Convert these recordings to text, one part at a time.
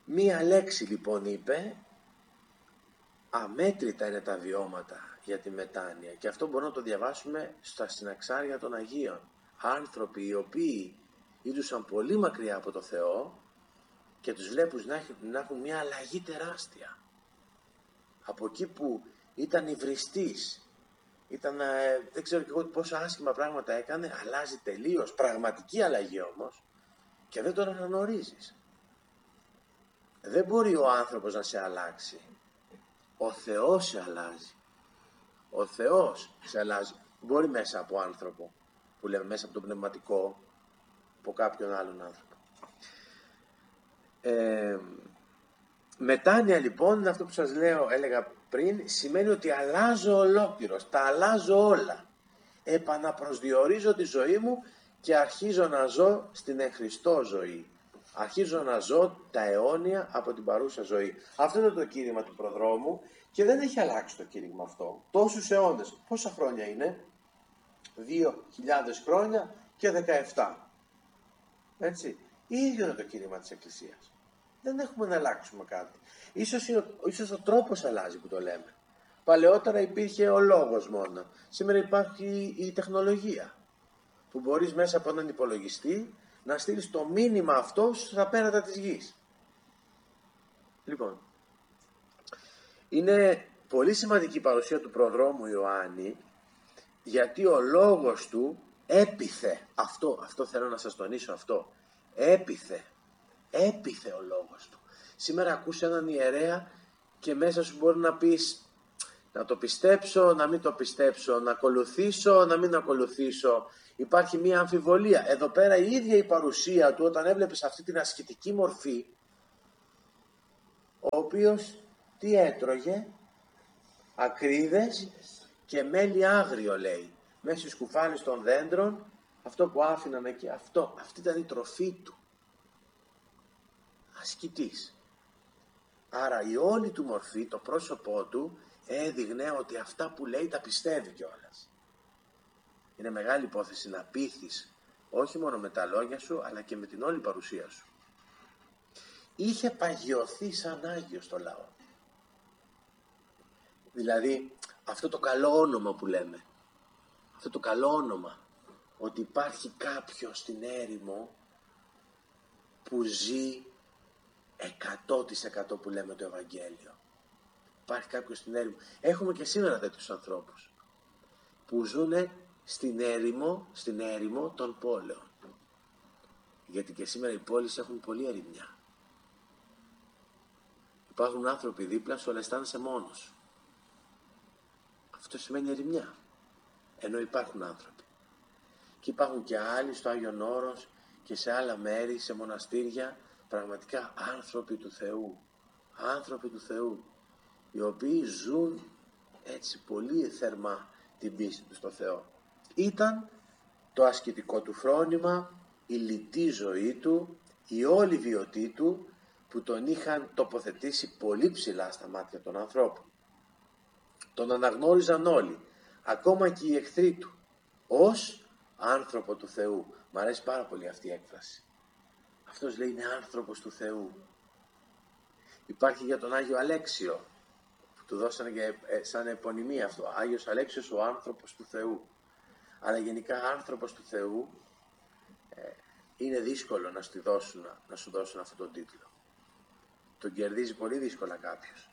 Μία λέξη λοιπόν είπε, αμέτρητα είναι τα βιώματα για τη μετάνοια, και αυτό μπορούμε να το διαβάσουμε στα συναξάρια των Αγίων. Άνθρωποι οι οποίοι ήρθαν πολύ μακριά από το Θεό και τους βλέπουν να έχουν μια αλλαγή τεράστια. Από εκεί που ήταν υβριστής, δεν ξέρω και εγώ πόσα άσχημα πράγματα έκανε, αλλάζει τελείως, πραγματική αλλαγή όμως, και δεν τον αναγνωρίζεις. Δεν μπορεί ο άνθρωπος να σε αλλάξει. Ο Θεός σε αλλάζει. Ο Θεός σε αλλάζει. Μπορεί μέσα από άνθρωπο, που λέμε μέσα από το πνευματικό, από κάποιον άλλον άνθρωπο. Μετάνοια λοιπόν είναι αυτό που σας έλεγα πριν, σημαίνει ότι αλλάζω ολόκληρος, τα αλλάζω όλα. Επαναπροσδιορίζω τη ζωή μου και αρχίζω να ζω στην εν Χριστώ ζωή. Αρχίζω να ζω τα αιώνια από την παρούσα ζωή. Αυτό είναι το κήρυγμα του προδρόμου και δεν έχει αλλάξει το κήρυγμα αυτό. Τόσους αιώνες. Πόσα χρόνια είναι? 2.000 χρόνια και 17. Έτσι. Ίδιο είναι το κήρυγμα της Εκκλησίας. Δεν έχουμε να αλλάξουμε κάτι. Ίσως ο τρόπος αλλάζει που το λέμε. Παλαιότερα υπήρχε ο λόγος μόνο. Σήμερα υπάρχει η τεχνολογία, που μπορείς μέσα από έναν υπολογιστή να στείλεις το μήνυμα αυτό στα πέρατα της γης. Λοιπόν, είναι πολύ σημαντική η παρουσία του προδρόμου Ιωάννη, γιατί ο λόγος του έπιθε. Αυτό θέλω να σας τονίσω αυτό. Έπιθε ο λόγος του. Σήμερα ακούς έναν ιερέα και μέσα σου μπορεί να πεις, να το πιστέψω, να μην το πιστέψω, να ακολουθήσω, να μην ακολουθήσω. Υπάρχει μία αμφιβολία. Εδώ πέρα η ίδια η παρουσία του, όταν έβλεπες αυτή την ασκητική μορφή, ο οποίος τι έτρωγε? Ακρίδες και μέλι άγριο, λέει. Μέσα στις κουφάλες των δέντρων, αυτό που άφηναν εκεί, αυτή ήταν η τροφή του. Ασκητής. Άρα η όλη του μορφή, το πρόσωπό του, έδειχνε ότι αυτά που λέει τα πιστεύει κιόλας. Είναι μεγάλη υπόθεση να πείθεις, όχι μόνο με τα λόγια σου, αλλά και με την όλη παρουσία σου. Είχε παγιωθεί σαν Άγιος στο λαό. Δηλαδή αυτό το καλό όνομα που λέμε, αυτό το καλό όνομα, ότι υπάρχει κάποιος στην έρημο που ζει 100% που λέμε το Ευαγγέλιο. Υπάρχει κάποιος στην έρημο. Έχουμε και σήμερα τέτοιους ανθρώπους που ζουν στην έρημο των πόλεων. Γιατί και σήμερα οι πόλεις έχουν πολλή ερημιά. Υπάρχουν άνθρωποι δίπλα σου, αλλά αισθάνεσαι μόνος. Αυτό σημαίνει ερημιά. Ενώ υπάρχουν άνθρωποι. Και υπάρχουν και άλλοι στο Άγιον Όρος και σε άλλα μέρη, σε μοναστήρια, πραγματικά άνθρωποι του Θεού. Άνθρωποι του Θεού, οι οποίοι ζουν έτσι πολύ θερμά την πίστη του στο Θεό. Ήταν το ασκητικό του φρόνημα, η λιτή ζωή του, η όλη βιωτή του, που τον είχαν τοποθετήσει πολύ ψηλά στα μάτια των ανθρώπων. Τον αναγνώριζαν όλοι, ακόμα και οι εχθροί του, ως άνθρωπο του Θεού. Μ' αρέσει πάρα πολύ αυτή η έκφραση. Αυτός λέει είναι άνθρωπος του Θεού. Υπάρχει για τον Άγιο Αλέξιο, που του δώσανε και σαν επωνυμία αυτό, Άγιος Αλέξιος, ο άνθρωπος του Θεού. Αλλά γενικά άνθρωπος του Θεού είναι δύσκολο να σου δώσουν αυτόν τον τίτλο. Τον κερδίζει πολύ δύσκολα κάποιος.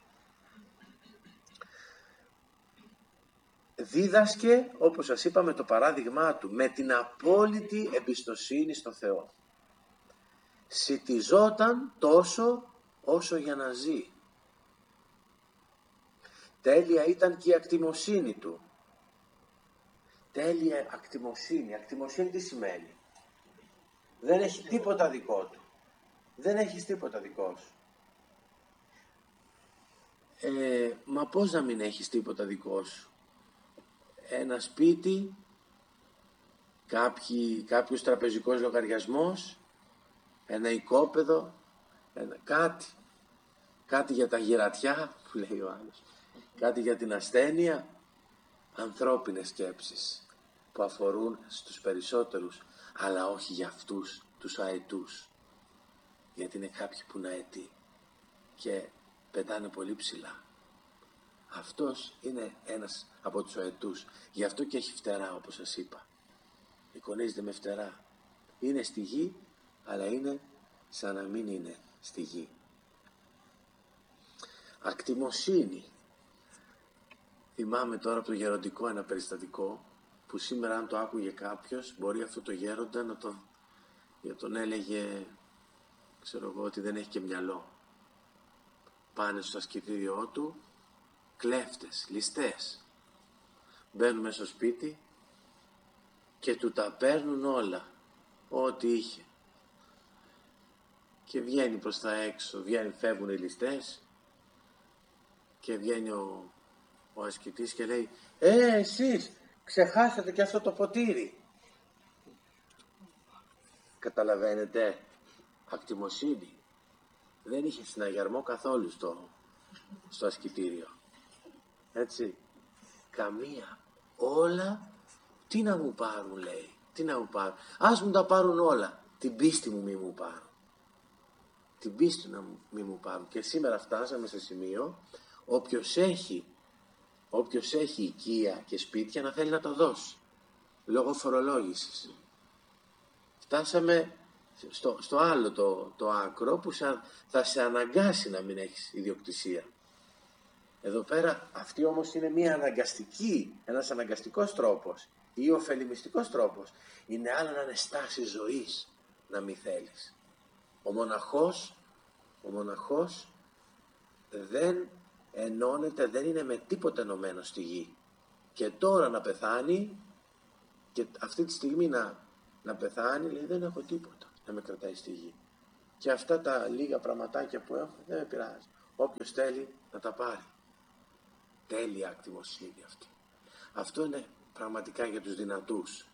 Δίδασκε, όπως σας είπα, με το παράδειγμά του, με την απόλυτη εμπιστοσύνη στο Θεό. Σιτιζόταν τόσο όσο για να ζει. Τέλεια ήταν και η ακτιμοσύνη του. Τέλεια ακτιμοσύνη. Ακτιμοσύνη τι σημαίνει? Δεν έχει τίποτα δικό του. Δεν έχεις τίποτα δικό σου. Μα πώς να μην έχεις τίποτα δικό σου? Ένα σπίτι, κάποιος τραπεζικός λογαριασμός, ένα οικόπεδο, κάτι για τα γερατιά που λέει ο άλλος, κάτι για την ασθένεια. Ανθρώπινες σκέψεις που αφορούν στους περισσότερους, αλλά όχι για αυτούς τους αετούς, γιατί είναι κάποιοι που είναι αετοί. και πετάνε πολύ ψηλά. Αυτός είναι ένας από τους οετούς. Γι' αυτό και έχει φτερά, όπως σας είπα. Εικονίζεται με φτερά. Είναι στη γη, αλλά είναι σαν να μην είναι στη γη. Ακτιμοσύνη. Θυμάμαι τώρα από το γεροντικό ένα περιστατικό, που σήμερα αν το άκουγε κάποιος, μπορεί αυτό το γέροντα να τον έλεγε, ξέρω εγώ, ότι δεν έχει και μυαλό. Πάνε στο ασκητήριό του κλέφτες, ληστές. Μπαίνουν μέσα στο σπίτι και του τα παίρνουν όλα, ό,τι είχε. Και βγαίνει προς τα έξω, φεύγουν οι ληστές και βγαίνει ο ασκητής και λέει εσείς ξεχάσατε και αυτό το ποτήρι. Καταλαβαίνετε, ακτιμοσύνη. Δεν είχε συναγερμό καθόλου στο ασκητήριο. Έτσι, καμία. Όλα, τι να μου πάρουν, λέει, τι να μου πάρουν. Ας μου τα πάρουν όλα, την πίστη μου μη μου πάρουν. Την πίστη μη μου πάρουν. Και σήμερα φτάσαμε σε σημείο, όποιος έχει οικία και σπίτια να θέλει να τα δώσει, λόγω φορολόγησης. Φτάσαμε στο άλλο το άκρο που θα σε αναγκάσει να μην έχεις ιδιοκτησία. Εδώ πέρα αυτή όμως είναι ένας αναγκαστικός τρόπος ή ωφελημιστικός τρόπος. Είναι άλλο να είναι στάση ζωής να μην θέλεις. Ο μοναχός δεν ενώνεται, δεν είναι με τίποτα ενωμένο στη γη. Και τώρα να πεθάνει και αυτή τη στιγμή να πεθάνει, λέει δεν έχω τίποτα να με κρατάει στη γη. Και αυτά τα λίγα πραγματάκια που έχω δεν με πειράζει. Όποιος θέλει να τα πάρει. Τέλεια ακτιμοσύνη αυτή. Αυτό είναι πραγματικά για τους δυνατούς.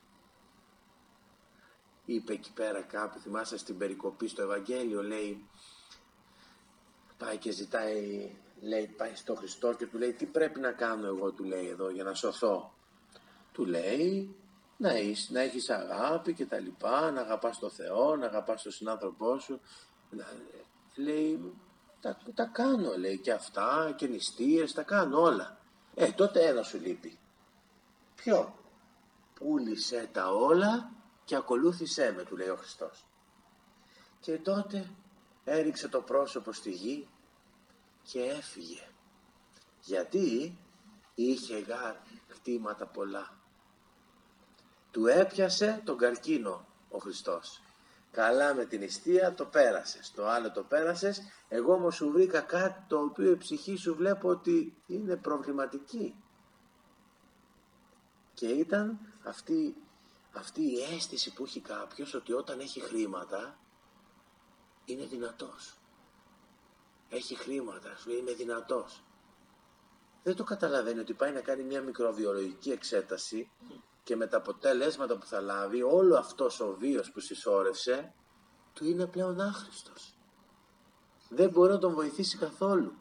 Είπε εκεί πέρα κάπου, θυμάσαι στην περικοπή στο Ευαγγέλιο, λέει, πάει και ζητάει, λέει, πάει στο Χριστό και του λέει τι πρέπει να κάνω εγώ, του λέει εδώ για να σωθώ. Του λέει να έχεις αγάπη και τα λοιπά, να αγαπάς τον Θεό, να αγαπάς τον συνάνθρωπό σου. Λέει τα κάνω, λέει, και αυτά και νηστείες, τα κάνω όλα. Τότε ένα σου λείπει. Ποιο? Πούλησέ τα όλα και ακολούθησέ με, του λέει ο Χριστός. Και τότε έριξε το πρόσωπο στη γη και έφυγε. Γιατί είχε χτήματα πολλά. Του έπιασε τον καρκίνο ο Χριστός. Καλά με την νηστεία το πέρασες, το άλλο το πέρασες, εγώ όμως σου βρήκα κάτι το οποίο η ψυχή σου βλέπω ότι είναι προβληματική. Και ήταν αυτή η αίσθηση που έχει κάποιος ότι όταν έχει χρήματα είναι δυνατός. Έχει χρήματα, σου λέει είμαι δυνατός. Δεν το καταλαβαίνει ότι πάει να κάνει μια μικροβιολογική εξέταση και με τα αποτελέσματα που θα λάβει όλο αυτός ο βίος που συσσώρευσε του είναι πλέον άχρηστος. Δεν μπορεί να τον βοηθήσει καθόλου.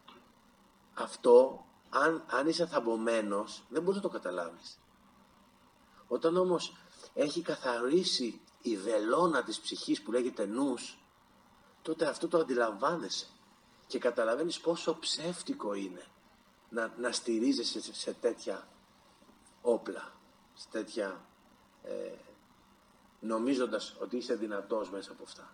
Αυτό αν είσαι θαμπομένος δεν μπορείς να το καταλάβεις. Όταν όμως έχει καθαρίσει η βελόνα της ψυχής που λέγεται νους, τότε αυτό το αντιλαμβάνεσαι και καταλαβαίνεις πόσο ψεύτικο είναι να στηρίζεσαι σε τέτοια όπλα, σε τέτοια νομίζοντας ότι είσαι δυνατός μέσα από αυτά.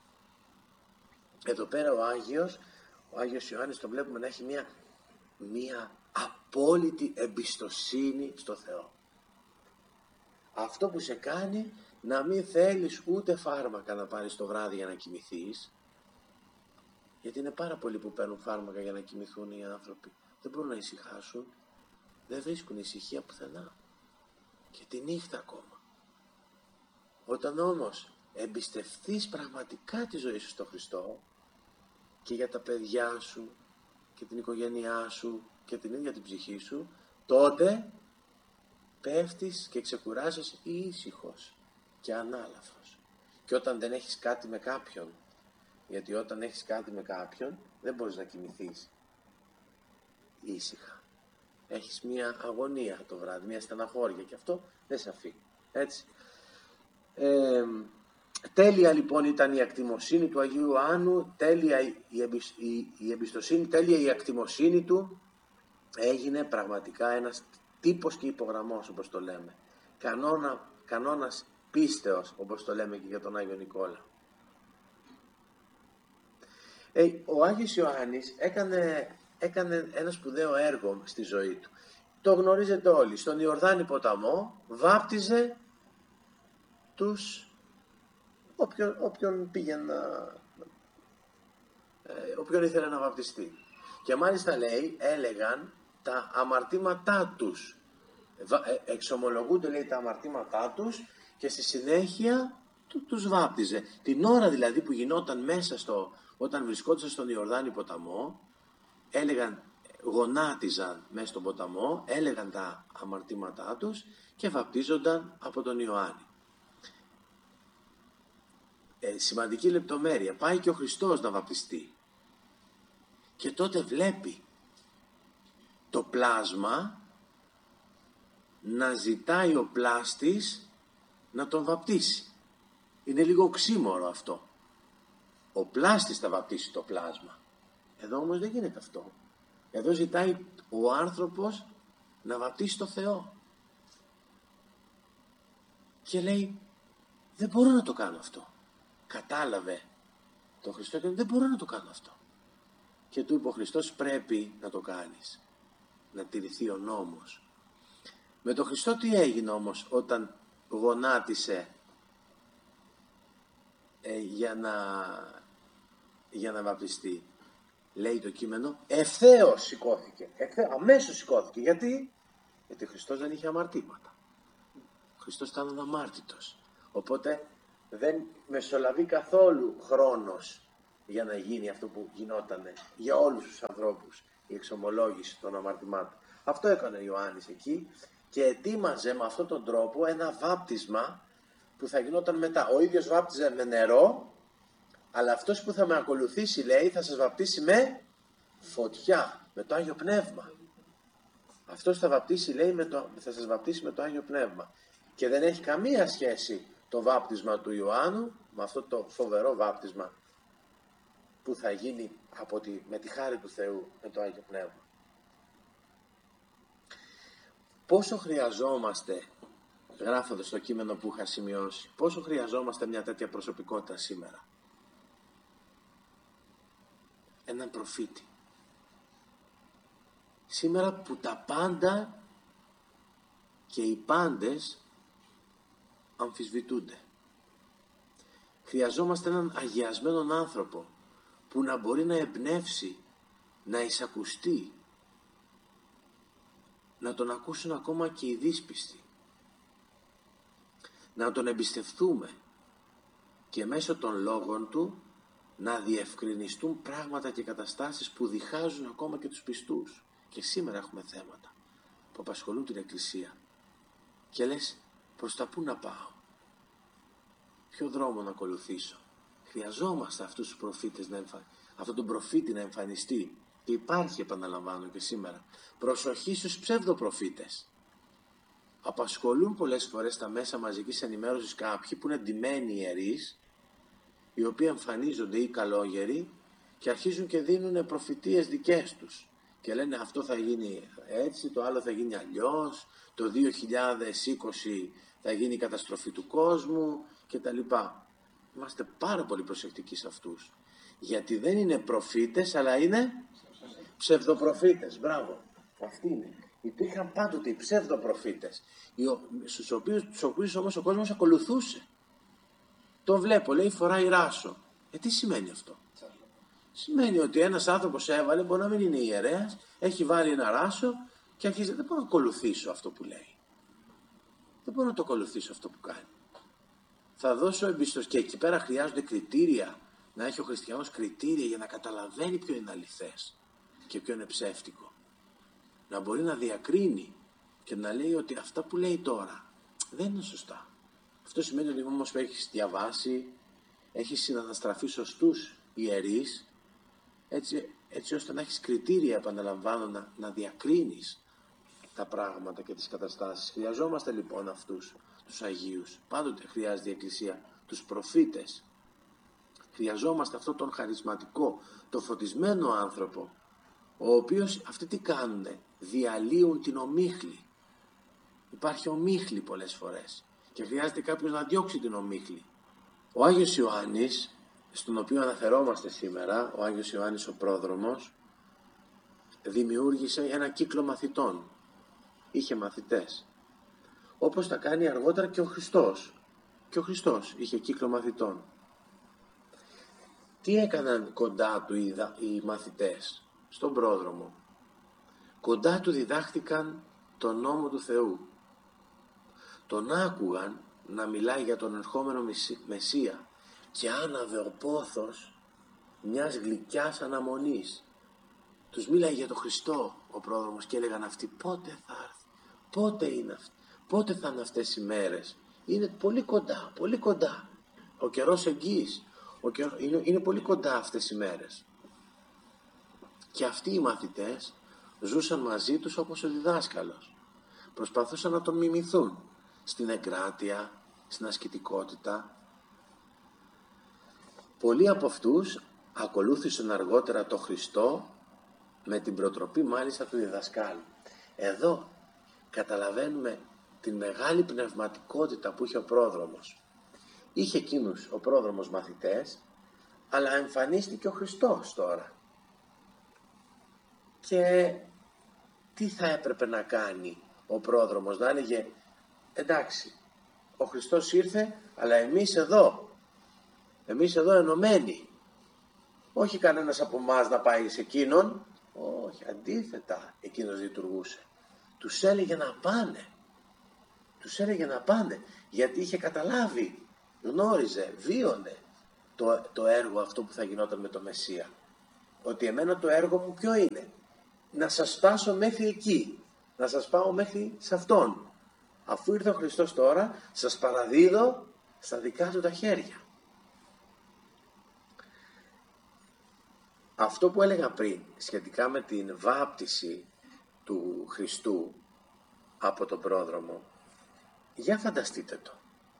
Εδώ πέρα ο Άγιος Ιωάννης τον βλέπουμε να έχει μια απόλυτη εμπιστοσύνη στο Θεό. Αυτό που σε κάνει να μην θέλεις ούτε φάρμακα να πάρεις το βράδυ για να κοιμηθείς, γιατί είναι πάρα πολλοί που παίρνουν φάρμακα για να κοιμηθούν οι άνθρωποι. Δεν μπορούν να ησυχάσουν, δεν βρίσκουν ησυχία πουθενά και τη νύχτα ακόμα. Όταν όμως εμπιστευθείς πραγματικά τη ζωή σου στον Χριστό και για τα παιδιά σου και την οικογένειά σου και την ίδια την ψυχή σου, τότε πέφτεις και ξεκουράζεσαι ήσυχος και ανάλαφρος. Και όταν δεν έχεις κάτι με κάποιον, γιατί όταν έχεις κάτι με κάποιον δεν μπορείς να κοιμηθείς ήσυχα. Έχεις μια αγωνία το βράδυ, μια στεναχώρια και αυτό δεν σε αφήνει. Έτσι. Τέλεια λοιπόν ήταν η ακτιμοσύνη του Αγίου Ιωάννου, τέλεια η εμπιστοσύνη, τέλεια η ακτιμοσύνη του. Έγινε πραγματικά ένας τύπος και υπογραμμός, όπως το λέμε. Κανόνας πίστεως, όπως το λέμε και για τον Άγιο Νικόλα. Ο Άγιος Ιωάννης έκανε ένα σπουδαίο έργο στη ζωή του. Το γνωρίζετε όλοι. Στον Ιορδάνη ποταμό βάπτιζε όποιον ήθελε να βαπτιστεί. Και μάλιστα έλεγαν τα αμαρτήματά τους. Εξομολογούνται, λέει, τα αμαρτήματά τους και στη συνέχεια τους βάπτιζε. Την ώρα δηλαδή που γινόταν όταν βρισκόντουσαν στον Ιορδάνη ποταμό, γονάτιζαν μέσα στον ποταμό, έλεγαν τα αμαρτήματά τους και βαπτίζονταν από τον Ιωάννη. Σημαντική λεπτομέρεια, πάει και ο Χριστός να βαπτιστεί και τότε βλέπει το πλάσμα να ζητάει ο πλάστης να τον βαπτίσει. Είναι λίγο οξύμορο αυτό. Ο πλάστης θα βαπτίσει το πλάσμα. Εδώ όμως δεν γίνεται αυτό. Εδώ ζητάει ο άνθρωπος να βαπτίσει το Θεό. Και λέει, δεν μπορώ να το κάνω αυτό. Κατάλαβε τον Χριστό και δεν μπορώ να το κάνω αυτό. Και του είπε ο Χριστός, πρέπει να το κάνεις. Να τηρηθεί ο νόμος. Με τον Χριστό τι έγινε όμως όταν γονάτισε για να βαπτιστεί? Λέει το κείμενο, ευθέως σηκώθηκε. Αμέσως σηκώθηκε. Γιατί ο Χριστός δεν είχε αμαρτήματα. Ο Χριστός ήταν αναμάρτητος. Οπότε δεν μεσολαβεί καθόλου χρόνος για να γίνει αυτό που γινότανε για όλους τους ανθρώπους, η εξομολόγηση των αμαρτημάτων. Αυτό έκανε ο Ιωάννης εκεί και ετοίμαζε με αυτόν τον τρόπο ένα βάπτισμα που θα γινόταν μετά. Ο ίδιος βάπτιζε με νερό, αλλά αυτός που θα με ακολουθήσει, λέει, θα σας βαπτίσει με φωτιά, με το Άγιο Πνεύμα. Αυτός θα βαπτίσει, λέει, θα σας βαπτίσει με το Άγιο Πνεύμα. Και δεν έχει καμία σχέση το βάπτισμα του Ιωάννου με αυτό το φοβερό βάπτισμα που θα γίνει με τη χάρη του Θεού με το Άγιο Πνεύμα. Πόσο χρειαζόμαστε, γράφοντας το κείμενο που είχα σημειώσει, πόσο χρειαζόμαστε μια τέτοια προσωπικότητα σήμερα? Έναν προφήτη. Σήμερα που τα πάντα και οι πάντες αμφισβητούνται. Χρειαζόμαστε έναν αγιασμένον άνθρωπο που να μπορεί να εμπνεύσει, να εισακουστεί, να τον ακούσουν ακόμα και οι δύσπιστοι, να τον εμπιστευτούμε και μέσω των λόγων του να διευκρινιστούν πράγματα και καταστάσεις που διχάζουν ακόμα και τους πιστούς. Και σήμερα έχουμε θέματα που απασχολούν την Εκκλησία και λες, προς τα πού να πάω, ποιο δρόμο να ακολουθήσω? Χρειαζόμαστε αυτούς τους προφήτες αυτόν τον προφήτη να εμφανιστεί. Και υπάρχει, επαναλαμβάνω και σήμερα, προσοχή στους ψευδοπροφήτες. Απασχολούν πολλές φορές τα μέσα μαζικής ενημέρωσης κάποιοι που είναι ντυμένοι ιερείς, οι οποίοι εμφανίζονται ή καλόγεροι και αρχίζουν και δίνουν προφητείες δικές τους και λένε αυτό θα γίνει έτσι, το άλλο θα γίνει αλλιώς, το 2020 θα γίνει η καταστροφή του κόσμου κτλ. Είμαστε πάρα πολύ προσεκτικοί σε αυτούς, γιατί δεν είναι προφήτες αλλά είναι ψευδοπροφήτες. Μπράβο, αυτοί είναι. Υπήρχαν πάντοτε οι ψευδοπροφήτες, τους οποίους όμως ο κόσμος ακολουθούσε. Τον βλέπω, λέει, φοράει ράσο. Τι σημαίνει αυτό? Σημαίνει ότι ένας άνθρωπος έβαλε, μπορεί να μην είναι ιερέας, έχει βάλει ένα ράσο και αρχίζει, δεν μπορώ να ακολουθήσω αυτό που λέει. Δεν μπορώ να το ακολουθήσω αυτό που κάνει. Θα δώσω εμπιστοσύνη. Και εκεί πέρα χρειάζονται κριτήρια, να έχει ο χριστιανός κριτήρια για να καταλαβαίνει ποιο είναι αληθές και ποιο είναι ψεύτικο. Να μπορεί να διακρίνει και να λέει ότι αυτά που λέει τώρα δεν είναι σωστά. Αυτό σημαίνει ότι όμως έχεις διαβάσει, έχεις συναναστραφεί σωστούς ιερείς, έτσι ώστε να έχεις κριτήρια, επαναλαμβάνω, να διακρίνεις τα πράγματα και τις καταστάσεις. Χρειαζόμαστε λοιπόν αυτούς τους Αγίους. Πάντοτε χρειάζεται η Εκκλησία τους προφήτες. Χρειαζόμαστε αυτόν τον χαρισματικό, το φωτισμένο άνθρωπο, ο οποίος αυτοί τι κάνουνε, διαλύουν την ομίχλη. Υπάρχει ομίχλη πολλές φορές και χρειάζεται κάποιος να διώξει την ομίχλη. Ο Άγιος Ιωάννης, στον οποίο αναφερόμαστε σήμερα, ο Άγιος Ιωάννης ο πρόδρομος, δημιούργησε ένα κύκλο μαθητών. Είχε μαθητές. Όπως τα κάνει αργότερα και ο Χριστός. Και ο Χριστός είχε κύκλο μαθητών. Τι έκαναν κοντά του οι μαθητές στον πρόδρομο? Κοντά του διδάχτηκαν τον νόμο του Θεού. Τον άκουγαν να μιλάει για τον ερχόμενο Μεσσία και άναβε ο πόθος μιας γλυκιάς αναμονής. Τους μίλαγε για τον Χριστό ο πρόδρομος και έλεγαν αυτοί πότε θα έρθει, πότε θα είναι αυτές οι μέρες. Είναι πολύ κοντά, πολύ κοντά. Ο καιρός εγγύης, είναι πολύ κοντά αυτές οι μέρες. Και αυτοί οι μαθητές ζούσαν μαζί τους όπως ο διδάσκαλος. Προσπαθούσαν να τον μιμηθούν στην εγκράτεια, στην ασκητικότητα. Πολλοί από αυτούς ακολούθησαν αργότερα το Χριστό με την προτροπή μάλιστα του διδασκάλου. Εδώ καταλαβαίνουμε την μεγάλη πνευματικότητα που είχε ο πρόδρομος. Είχε εκείνους ο πρόδρομος μαθητές, αλλά εμφανίστηκε ο Χριστός τώρα. Και τι θα έπρεπε να κάνει ο πρόδρομος? Να έλεγε εντάξει, ο Χριστός ήρθε, αλλά εμείς εδώ ενωμένοι. Όχι κανένας από εμάς να πάει σε εκείνον. Όχι, αντίθετα εκείνος λειτουργούσε. Τους έλεγε να πάνε. Γιατί είχε καταλάβει, γνώριζε, βίωνε το έργο αυτό που θα γινόταν με το Μεσσία. Ότι εμένα το έργο μου ποιο είναι? Να σας φτάσω μέχρι εκεί. Να σας πάω μέχρι σε αυτόν. Αφού ήρθε ο Χριστός τώρα, σας παραδίδω στα δικά του τα χέρια. Αυτό που έλεγα πριν σχετικά με την βάπτιση του Χριστού από τον πρόδρομο, για φανταστείτε το.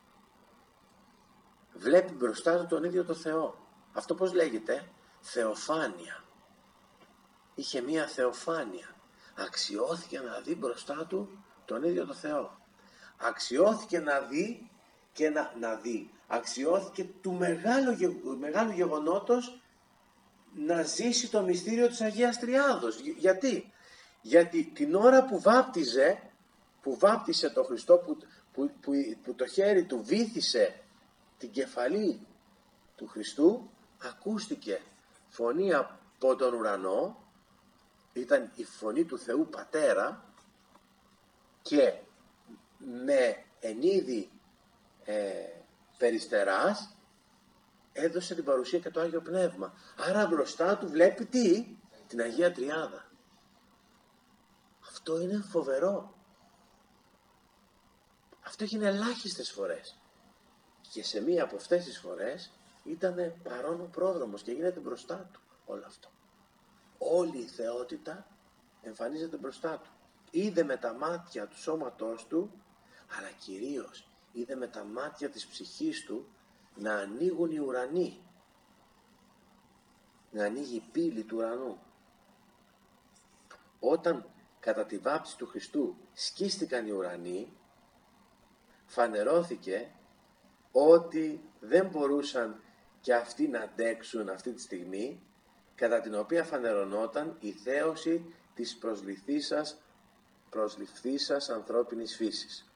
Βλέπει μπροστά του τον ίδιο το Θεό. Αυτό πώς λέγεται? Θεοφάνεια. Είχε μία θεοφάνεια. Αξιώθηκε να δει μπροστά του τον ίδιο το Θεό. Αξιώθηκε να δει και να δει. Αξιώθηκε του μεγάλου γεγονότος να ζήσει το μυστήριο της Αγίας Τριάδος. Γιατί την ώρα που βάπτισε τον Χριστό, που το χέρι του βύθισε την κεφαλή του Χριστού, ακούστηκε φωνή από τον ουρανό. Ήταν η φωνή του Θεού Πατέρα και με εν είδη περιστεράς έδωσε την παρουσία και το Άγιο Πνεύμα. Άρα μπροστά του βλέπει τι? Την Αγία Τριάδα. Αυτό είναι φοβερό. Αυτό έγινε ελάχιστες φορές. Και σε μία από αυτές τις φορές ήταν παρόν ο πρόδρομος και γίνεται μπροστά του όλο αυτό. Όλη η θεότητα εμφανίζεται μπροστά του. Είδε με τα μάτια του σώματός του, αλλά κυρίως είδε με τα μάτια της ψυχής του να ανοίγουν οι ουρανοί. Να ανοίγει η πύλη του ουρανού. Όταν κατά τη βάπτιση του Χριστού σκίστηκαν οι ουρανοί, φανερώθηκε ότι δεν μπορούσαν και αυτοί να αντέξουν αυτή τη στιγμή, κατά την οποία φανερωνόταν η θέωση της προσληφθήσας ανθρώπινης φύσης.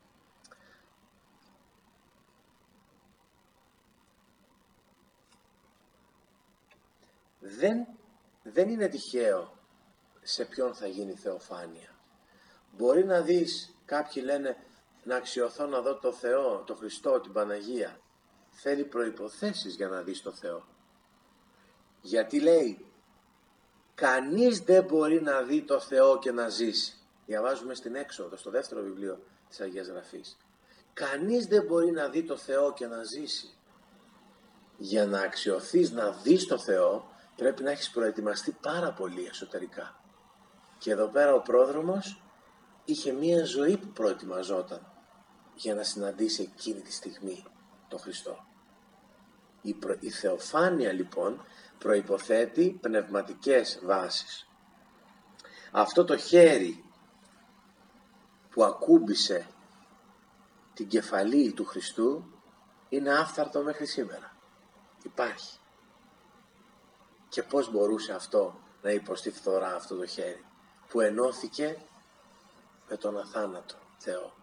Δεν είναι τυχαίο σε ποιον θα γίνει θεοφάνεια. Μπορεί να δεις, κάποιοι λένε να αξιωθώ να δω το Θεό, το Χριστό, την Παναγία. Θέλει προϋποθέσεις για να δεις το Θεό. Γιατί λέει, κανείς δεν μπορεί να δει το Θεό και να ζήσει. Διαβάζουμε στην Έξοδο, στο δεύτερο βιβλίο της Αγίας Γραφής. Κανείς δεν μπορεί να δει το Θεό και να ζήσει. Για να αξιωθείς να δεις το Θεό, πρέπει να έχεις προετοιμαστεί πάρα πολύ εσωτερικά. Και εδώ πέρα ο πρόδρομος είχε μία ζωή που προετοιμαζόταν για να συναντήσει εκείνη τη στιγμή το Χριστό. Η θεοφάνεια λοιπόν προϋποθέτει πνευματικές βάσεις. Αυτό το χέρι που ακούμπησε την κεφαλή του Χριστού είναι άφθαρτο μέχρι σήμερα. Υπάρχει. Και πώς μπορούσε αυτό να υποστεί φθορά αυτό το χέρι που ενώθηκε με τον αθάνατο Θεό.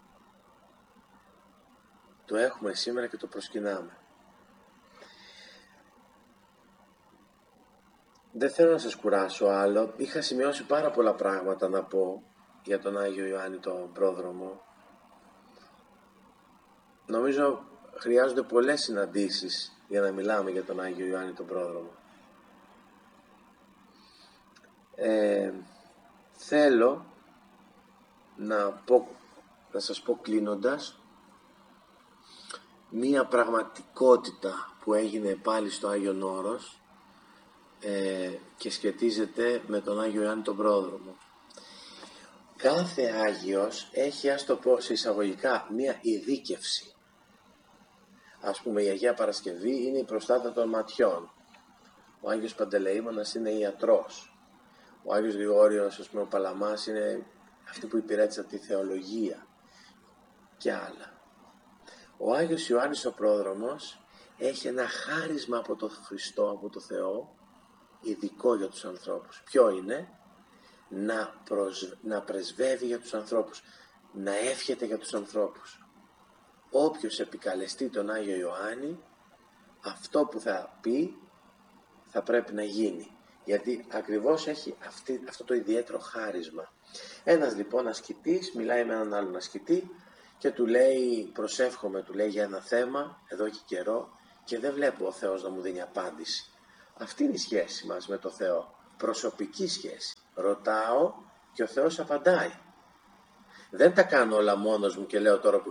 Το έχουμε σήμερα και το προσκυνάμε. Δεν θέλω να σας κουράσω άλλο. Είχα σημειώσει πάρα πολλά πράγματα να πω για τον Άγιο Ιωάννη τον Πρόδρομο. Νομίζω χρειάζονται πολλές συναντήσεις για να μιλάμε για τον Άγιο Ιωάννη τον Πρόδρομο. Θέλω να σας πω κλείνοντας μία πραγματικότητα που έγινε πάλι στο Άγιον Όρος και σχετίζεται με τον Άγιο Ιωάννη τον Πρόδρομο. Κάθε Άγιος έχει, ας το πω σε εισαγωγικά, μία ειδίκευση. Ας πούμε η Αγία Παρασκευή είναι η προστάτα των ματιών. Ο Άγιος Παντελεήμονας είναι ιατρός. Ο Άγιος Γρηγόριος, ας πούμε, ο Παλαμάς είναι αυτή που υπηρέτησε τη θεολογία και άλλα. Ο Άγιος Ιωάννης ο Πρόδρομος έχει ένα χάρισμα από τον Χριστό, από τον Θεό, ειδικό για τους ανθρώπους. Ποιο είναι? Να πρεσβεύει για τους ανθρώπους, να εύχεται για τους ανθρώπους. Όποιος επικαλεστεί τον Άγιο Ιωάννη, αυτό που θα πει θα πρέπει να γίνει. Γιατί ακριβώς έχει αυτό το ιδιαίτερο χάρισμα. Ένας λοιπόν ασκητής μιλάει με έναν άλλον ασκητή και του λέει, προσεύχομαι, του λέει για ένα θέμα εδώ και καιρό και δεν βλέπω ο Θεός να μου δίνει απάντηση. Αυτή είναι η σχέση μας με το Θεό. Προσωπική σχέση. Ρωτάω και ο Θεός απαντάει. Δεν τα κάνω όλα μόνος μου και λέω τώρα που